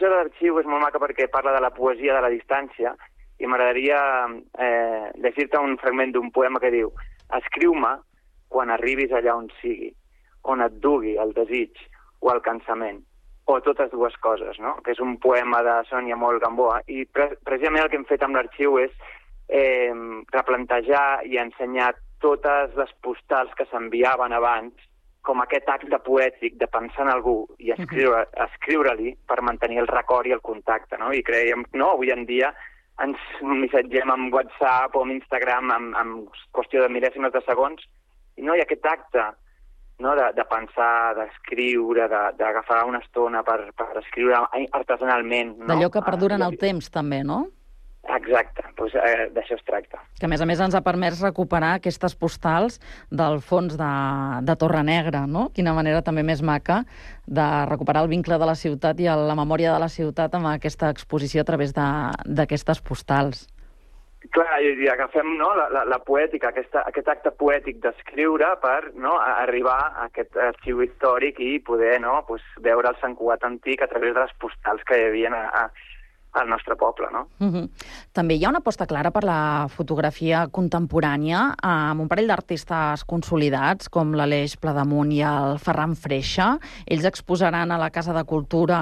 l'exposició de l'arxiu és molt maca perquè parla de la poesia de la distància i m'agradaria llegir-te un fragment d'un poema que diu: escriu-me quan arribis allà on sigui, on et dugui el desig o el cansament, o totes dues coses, no? Que és un poema de Sònia Moll Gamboa. I precisament el que hem fet amb l'arxiu és replantejar i ensenyar totes les postals que s'enviaven abans com aquest acte poètic de pensar en algú i escriure-li per mantenir el record i el contacte, no? I creiem, no, avui en dia ens missatgem amb WhatsApp o amb Instagram en qüestió de mil·lèsimes de segons i no hi ha aquest acte, no? De pensar, d'escriure, d'agafar una estona per escriure artesanalment. No? D'allò que perdura en el temps, també, no? Exacte, doncs d'això es tracta. Que a més ens ha permès recuperar aquestes postals del fons de Torrenegra, no? Quina manera també més maca de recuperar el vincle de la ciutat i la memòria de la ciutat amb aquesta exposició a través d'aquestes postals. Clar, i agafem la poètica, aquest acte poètic d'escriure per arribar a aquest arxiu històric i poder veure el Sant Cugat antic a través de les postals que hi havia al nostre poble, no? També hi ha una aposta clara per la fotografia contemporània amb un parell d'artistes consolidats, com l'Aleix Pladamunt i el Ferran Freixa. Ells exposaran a la Casa de Cultura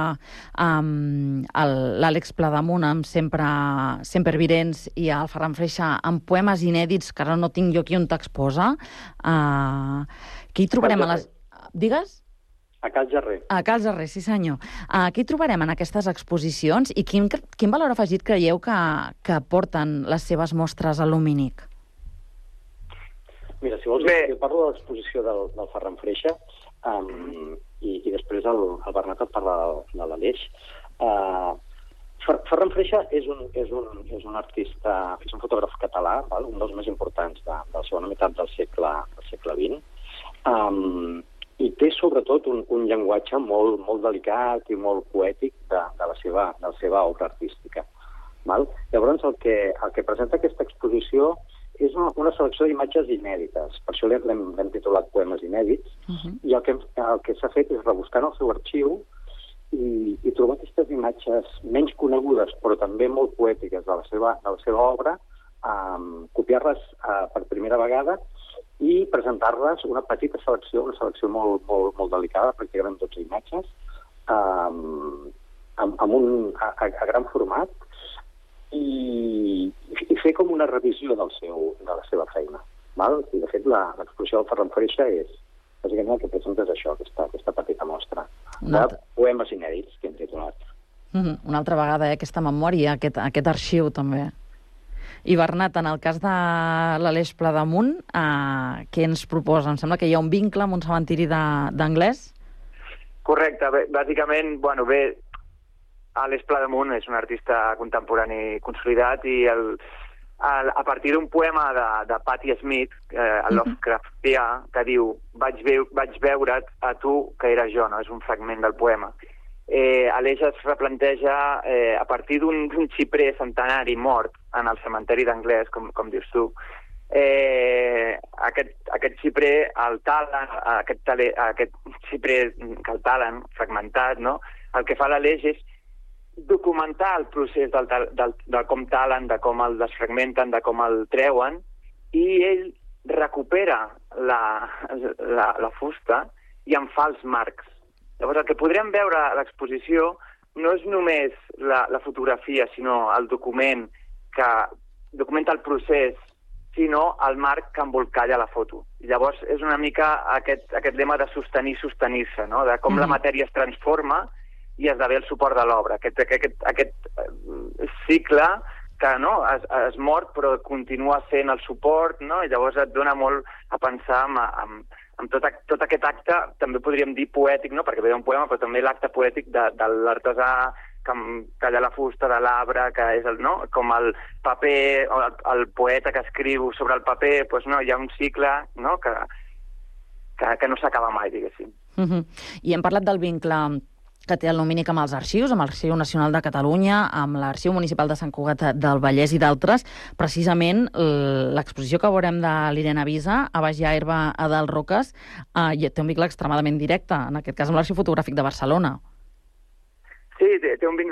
l'Àlex Pladamunt amb Sempre Virents i el Ferran Freixa amb poemes inèdits, que ara no tinc jo aquí on t'exposa. Què hi trobarem a les... Digues? A Cal Jarrer. A Cal Jarrer, sí senyor. Què hi trobarem en aquestes exposicions i quin valor afegit creieu que porten les seves mostres a Lumínic? Mira, si vols, jo parlo de l'exposició del Ferran Freixa i després el Bernat et parla de l'Aleix. Ferran Freixa és un artista, és un fotògraf català, un dels més importants de la segona meitat del segle XX, i té sobretot un llenguatge molt delicat i molt poètic de la seva obra artística. Llavors, el que presenta aquesta exposició és una selecció d'imatges inèdites. Per això l'hem titulat Poemes Inèdits, i el que s'ha fet és rebuscar en el seu arxiu i trobar aquestes imatges menys conegudes, però també molt poètiques de la seva obra, copiar-les per primera vegada i presentar-les una petita selecció, una selecció molt delicada, pràcticament 12 imatges, a gran format, i fer com una revisió de la seva feina. I, de fet, l'exposició del Ferran Freixa és, bàsicament, el que presenta és això, aquesta petita mostra de poemes inèdits que hem titulat. Una altra vegada, aquesta memòria, aquest arxiu, també. I Bernat, en el cas de l'Aleix Pladamunt, què ens proposa? Em sembla que hi ha un vincle amb un cementiri d'Anglès? Correcte. Bàsicament, Àlex Pladamunt és un artista contemporani consolidat i a partir d'un poema de Patti Smith, el Lovecraftià, que diu vaig veure't a tu que era jo, no? És un fragment del poema. Aleix es replanteja a partir d'un xiprer centenari mort en el cementeri d'Anglès, com dius tu. Aquest xiprer el talen, aquest xiprer que el talen, fragmentat, no? El que fa l'Aleix és documentar el procés de com talen, de com el desfragmenten, de com el treuen, i ell recupera la fusta i en fa els marcs. Llavors, el que podrem veure a l'exposició no és només la fotografia, sinó el document que documenta el procés, sinó el marc que embolcalla la foto. I llavors és una mica aquest lema de sostenir-se, no? De com la matèria es transforma i esdevé el suport de l'obra. Aquest cicle que es mor però continua sent el suport, no? I llavors et dona molt a pensar amb tot aquest acte, també podríem dir poètic, no? Perquè ve d'un poema, però també l'acte poètic de l'artesà que talla la fusta, de l'arbre, que és com el paper, o el poeta que escriu sobre el paper, hi ha un cicle que no s'acaba mai, diguéssim. I hem parlat del vincle que té el Lumínic amb els arxius, amb l'Arxiu Nacional de Catalunya, amb l'Arxiu Municipal de Sant Cugat del Vallès i d'altres. Precisament l'exposició que veurem de l'Irene Visa, a Baix Llarba, a Dalt Roques, té un vincle extremadament directe, en aquest cas amb l'Arxiu Fotogràfic de Barcelona. Sí, té un vincle